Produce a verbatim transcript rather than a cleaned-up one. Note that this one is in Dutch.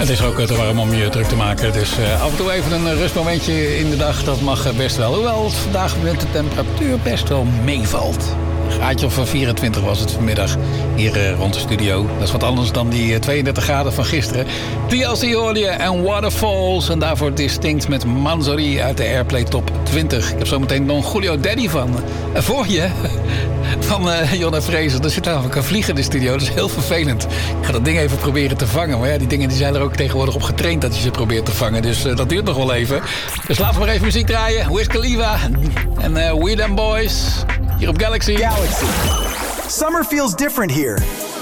Het is ook te warm om je druk te maken. Dus uh, af en toe even een rustmomentje in de dag, dat mag best wel. Hoewel het vandaag met de temperatuur best wel meevalt. Een graadje of vierentwintig was het vanmiddag hier uh, rond de studio. Dat is wat anders dan die uh, tweeëndertig graden van gisteren. T L C hoorde je en Waterfalls. En daarvoor Distinct met Manzori uit de Airplay Top twintig. Ik heb zometeen Don Julio Daddy van uh, voor je. Van uh, Jonna Fraser. Er zit namelijk een vlieg in de studio. Dat is heel vervelend. Ik ga dat ding even proberen te vangen. Maar ja, die dingen die zijn er ook tegenwoordig op getraind dat je ze probeert te vangen. Dus uh, dat duurt nog wel even. Dus laten we maar even muziek draaien. Wiz Khalifa en uh, We Them Boys. Hier op Galaxy. Galaxy. Summer feels different here.